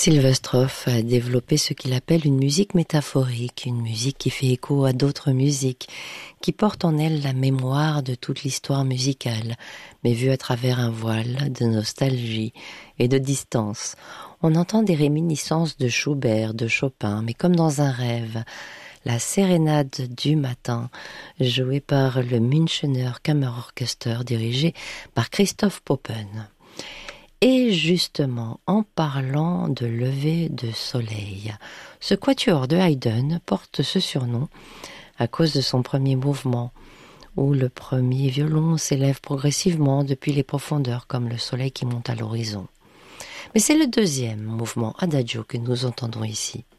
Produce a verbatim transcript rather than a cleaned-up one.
Silvestroff a développé ce qu'il appelle une musique métaphorique, une musique qui fait écho à d'autres musiques, qui porte en elle la mémoire de toute l'histoire musicale, mais vue à travers un voile de nostalgie et de distance. On entend des réminiscences de Schubert, de Chopin, mais comme dans un rêve. La sérénade du matin, jouée par le Münchener Kammerorchester, dirigé par Christoph Poppen. Et justement, en parlant de lever de soleil, ce quatuor de Haydn porte ce surnom à cause de son premier mouvement, où le premier violon s'élève progressivement depuis les profondeurs comme le soleil qui monte à l'horizon. Mais c'est le deuxième mouvement, Adagio, que nous entendons ici.